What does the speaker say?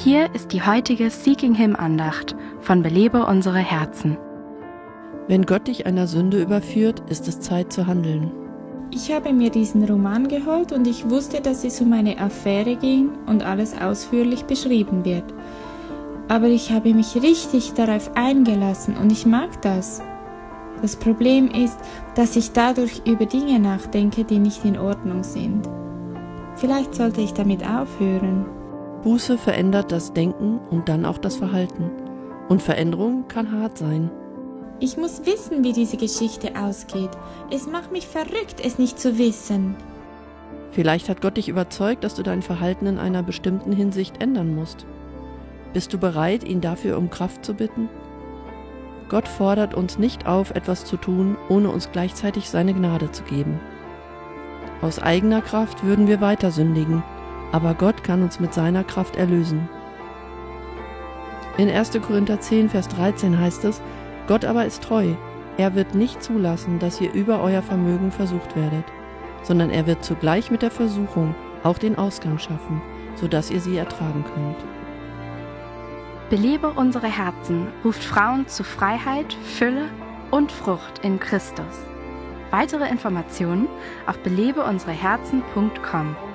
Hier ist die heutige Seeking Him Andacht von Belebe unsere Herzen. Wenn Gott dich einer Sünde überführt, ist es Zeit zu handeln. Ich habe mir diesen Roman geholt und ich wusste, dass es um eine Affäre ging und alles ausführlich beschrieben wird. Aber ich habe mich richtig darauf eingelassen und ich mag das. Das Problem ist, dass ich dadurch über Dinge nachdenke, die nicht in Ordnung sind. Vielleicht sollte ich damit aufhören. Buße verändert das Denken und dann auch das Verhalten. Und Veränderung kann hart sein. Ich muss wissen, wie diese Geschichte ausgeht. Es macht mich verrückt, es nicht zu wissen. Vielleicht hat Gott dich überzeugt, dass du dein Verhalten in einer bestimmten Hinsicht ändern musst. Bist du bereit, ihn dafür um Kraft zu bitten? Gott fordert uns nicht auf, etwas zu tun, ohne uns gleichzeitig seine Gnade zu geben. Aus eigener Kraft würden wir weiter sündigen, aber Gott kann uns mit seiner Kraft erlösen. In 1. Korinther 10, Vers 13 heißt es: Gott aber ist treu. Er wird nicht zulassen, dass ihr über euer Vermögen versucht werdet, sondern er wird zugleich mit der Versuchung auch den Ausgang schaffen, sodass ihr sie ertragen könnt. Belebe unsere Herzen ruft Frauen zu Freiheit, Fülle und Frucht in Christus. Weitere Informationen auf belebeunsereherzen.com.